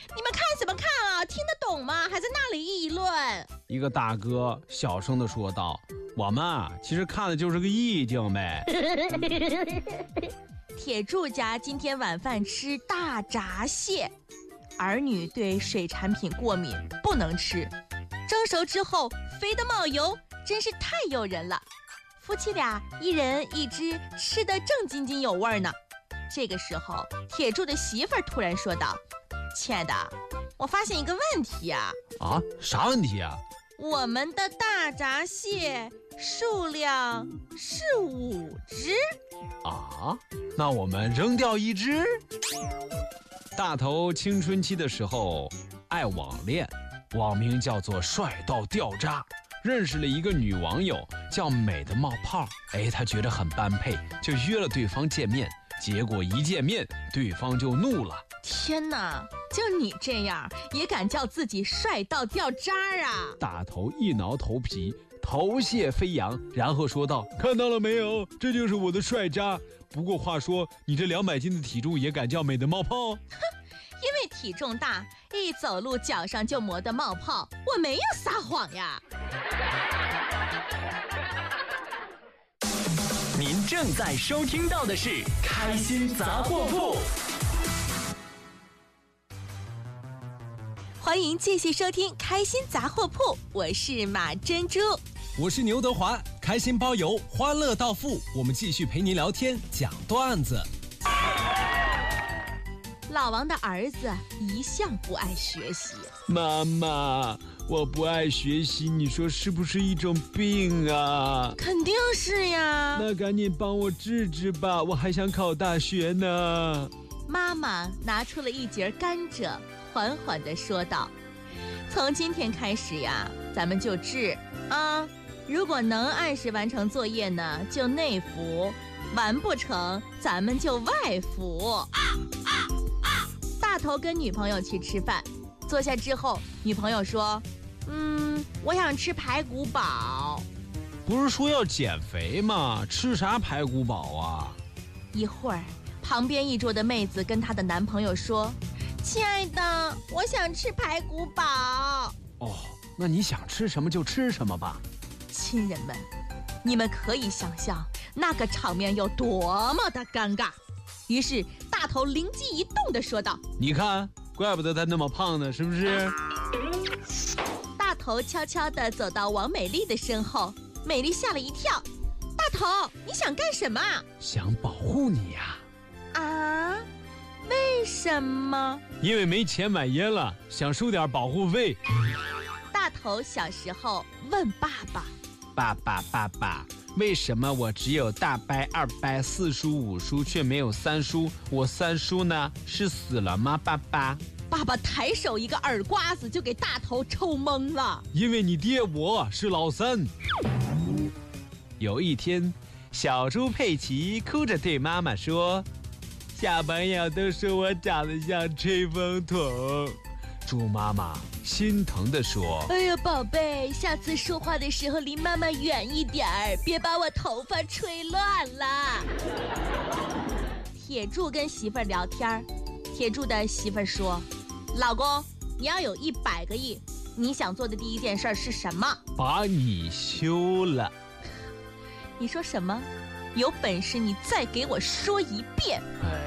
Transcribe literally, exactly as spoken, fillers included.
你们看什么看啊？听得懂吗？还在那里议论。 一个大哥小声地说道：我们啊，其实看的就是个意境呗。 铁柱家今天晚饭吃大闸蟹，儿女对水产品过敏，不能吃。蒸熟之后肥得冒油，真是太诱人了。夫妻俩一人一只，吃得正津津有味呢。这个时候，铁柱的媳妇儿突然说道：亲爱的，我发现一个问题啊。 啊，啥问题啊？ 我们的大闸蟹数量是五只啊，那我们扔掉一只。大头青春期的时候爱网恋，网名叫做帅到掉渣，认识了一个女网友叫美的冒泡，哎，他觉得很般配，就约了对方见面。结果一见面，对方就怒了。 天哪，就你这样也敢叫自己帅到掉渣啊？ 大头一挠头皮，头屑飞扬，然后说道：看到了没有，这就是我的帅渣。不过话说，你这两百斤的体重也敢叫美的冒泡？ 哼，因为体重大，一走路脚上就磨得冒泡，我没有撒谎呀。 您正在收听到的是开心杂货铺。 欢迎继续收听开心杂货铺，我是马珍珠， 我是牛德华，开心包邮，欢乐到付，我们继续陪您聊天讲段子。 老王的儿子一向不爱学习。 妈妈，我不爱学习，你说是不是一种病啊？ 肯定是呀。 那赶紧帮我治治吧，我还想考大学呢。 妈妈拿出了一截甘蔗，缓缓地说道：从今天开始呀，咱们就治啊，如果能按时完成作业呢，就内服，完不成咱们就外服。啊啊啊！大头跟女朋友去吃饭，坐下之后，女朋友说：嗯，我想吃排骨堡。 不是说要减肥吗？吃啥排骨堡啊？ 一会儿，旁边一桌的妹子跟她的男朋友说：亲爱的，我想吃排骨堡。 哦，那你想吃什么就吃什么吧。 亲人们，你们可以想象那个场面有多么的尴尬。于是大头灵机一动地说道： 你看，怪不得他那么胖呢，是不是？ 大头悄悄地走到王美丽的身后，美丽吓了一跳：大头，你想干什么？ 想保护你呀。 啊？为什么？ 因为没钱买烟了，想收点保护费。 大头小时候问爸爸： 爸爸爸爸，为什么我只有大伯、二伯、四叔、五叔，却没有三叔？我三叔呢？是死了吗？爸爸。 爸爸抬手一个耳刮子就给大头抽懵了。 因为你爹我是老三。有一天，小猪佩奇哭着对妈妈说：小朋友都说我长得像吹风筒。猪妈妈心疼地说： 哎呀，宝贝，下次说话的时候离妈妈远一点儿，别把我头发吹乱了。铁柱跟媳妇儿聊天，铁柱的媳妇儿说：老公，你要有一百个亿，你想做的第一件事是什么？ 把你休了。 你说什么？有本事你再给我说一遍。